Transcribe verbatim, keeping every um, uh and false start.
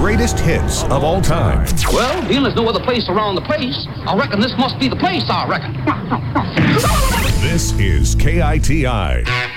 greatest hits of all time. Well, being there's no other place around the place, I reckon this must be the place, I reckon. This is K I T I.